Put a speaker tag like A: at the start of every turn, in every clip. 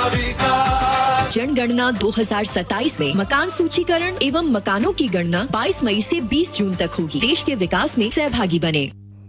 A: जनगणना 2027 में मकान सूचीकरण एवं मकानों की गणना 22 मई से 20 जून तक होगी। देश के विकास में सहभागी बने।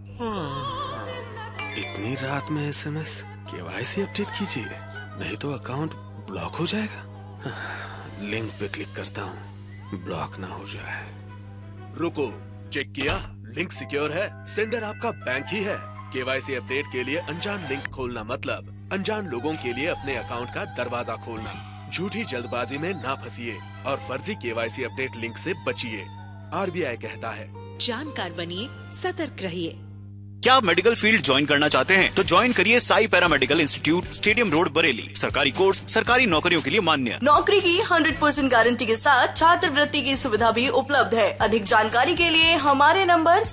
B: इतनी रात में SMS, KYC अपडेट कीजिए, नहीं तो अकाउंट ब्लॉक हो जाएगा। लिंक पे क्लिक करता हूँ, ब्लॉक ना हो जाए।
C: रुको, चेक किया? लिंक सिक्योर है, सेंडर आपका बैंक ही है। KYC अपडेट के लिए अनजान लिंक खोलना मतलब अनजान लोगों के लिए अपने अकाउंट का दरवाजा खोलना। झूठी जल्दबाजी में ना फंसिए और फर्जी KYC अपडेट लिंक से बचिए। RBI कहता है,
D: जानकार बनिए, सतर्क रहिए।
E: क्या आप मेडिकल फील्ड ज्वाइन करना चाहते हैं तो ज्वाइन करिए Sai paramedical institute, stadium road, Bareilly. सरकारी कोर्स, सरकारी नौकरियों के लिए मान्य।
F: नौकरी की 100% गारंटी के साथ छात्रवृत्ति की सुविधा भी उपलब्ध है। अधिक जानकारी के लिए हमारे नंबर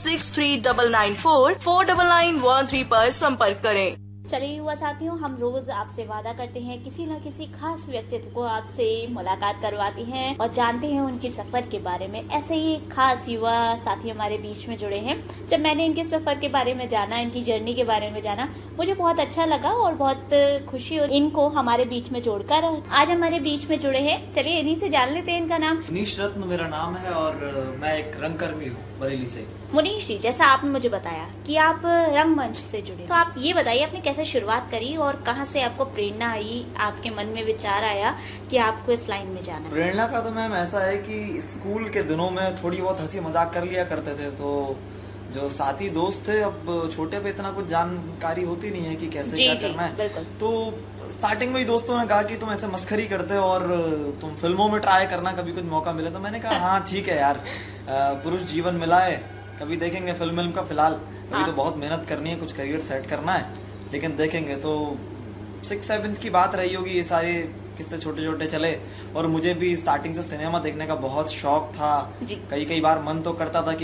F: 6399449913 पर संपर्क करें।
G: चलिए युवा साथियों, हम रोज आपसे वादा करते हैं किसी न किसी खास व्यक्तित्व को आपसे मुलाकात करवाती हैं और जानते हैं उनके सफर के बारे में। ऐसे ही एक खास युवा साथी हमारे बीच में जुड़े हैं। जब मैंने इनके सफर के बारे में जाना, इनकी जर्नी के बारे में जाना, मुझे बहुत अच्छा लगा और बहुत खुशी हुई इनको हमारे बीच में जोड़कर। आज हमारे बीच में जुड़े हैं, चलिए इन्हीं से जान लेते हैं। इनका नाम
H: मुनीश रत्न मेरा नाम है और मैं एक रंगकर्मी हूँ बरेली से।
G: मुनीश जी, जैसा आपने मुझे बताया कि आप रंगमंच से जुड़े, तो आप ये बताइए आपने कैसे शुरुआत करी और कहाँ से आपको प्रेरणा आई, आपके मन में विचार आया कि आपको इस लाइन में जाना?
H: प्रेरणा का तो मैम ऐसा है कि स्कूल के दिनों में थोड़ी बहुत हंसी मजाक कर लिया करते थे, तो जो साथी दोस्त थे, अब छोटे पे इतना कुछ जानकारी होती नहीं है कि कैसे क्या करना है, तो स्टार्टिंग में ही दोस्तों ने कहा कि तुम ऐसे मस्खरी करते हो और तुम फिल्मों में ट्राई करना कभी कुछ मौका मिले। तो मैंने कहा हाँ ठीक है यार, पुरुष जीवन मिला है, कभी देखेंगे फिल्म का। फिलहाल अभी तो बहुत मेहनत करनी है, कुछ करियर सेट करना है, लेकिन देखेंगे। तो 6-7 की बात रही होगी, ये सारे किस्से छोटे छोटे चले और मुझे भी स्टार्टिंग से सिनेमा देखने का बहुत शौक था। कई बार मन तो करता था कि